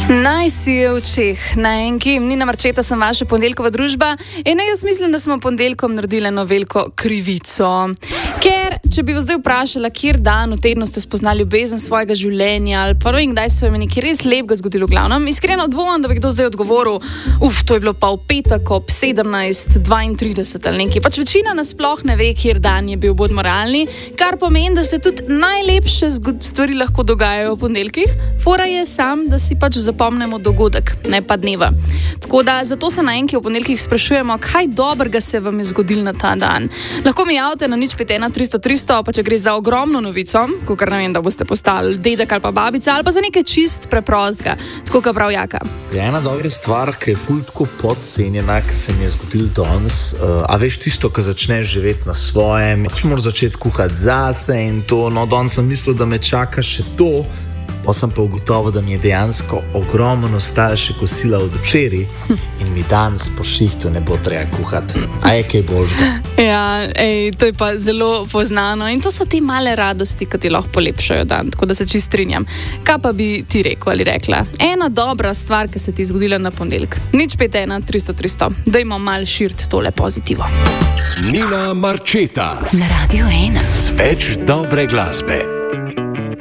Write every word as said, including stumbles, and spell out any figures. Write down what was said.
Naj si je v očeh, na enki, Nina Marčeta sem vaša ponedeljkova družba in ne, jaz mislim, da smo ponedeljkom naredili eno veliko krivico. Ker, če bi vas zdaj vprašala, kjer dan v tednu ste spoznali ljubezen svojega življenja ali pa vem, kdaj se vam je nekaj res lepega zgodilo v glavnem, iskreno dvomim, da bi kdo zdaj odgovoril, uf, to je bilo pa v petek ob sedemnajst dvaintrideset ali nekaj. Pač večina nasploh ne ve, kjer dan je bil, bodimo realni, kar pomeni, da se tudi najlepše stvari lahko dogajajo v ponedeljkih. Fora je sam, da si pač zapomnimo dogodek, ne pa dneva. Tako da zato se na enki v ponedeljkih sprašujemo, kaj dobrega se vam je zgodilo na ta dan. Lahko mi javite na nič pet ena tristo tristo, pa če gre za ogromno novico, kakor ne vem, da boste postali dedek ali pa babica, ali pa za nekaj čist preprostega, tako kot prav Jaka. Je ena dobra stvar, ki je ful tako podcenjena, ki se mi je zgodil danes, uh, a veš tisto, ko začneš živeti na svojem, če moraš začeti kuhati zase in to, no danes sem mislil, da me čaka še to, pa sem pa ugotovil, da mi je dejansko ogromno ostalo še kosila od včeraj in mi danes po šihtu ne bo treba kuhati. A je kaj boljšega? Ja, ej, to je pa zelo poznano in to so te male radosti, ki ti lahko polepšajo dan, tako da se čist strinjam. Kaj pa bi ti rekel ali rekla? Ena dobra stvar, ki se ti je zgodila na ponedeljek. nič pet ena tristo tristo. Dajmo malo širiti tole pozitivo. Nina Marčeta Na Radio ena. z več dobre glasbe.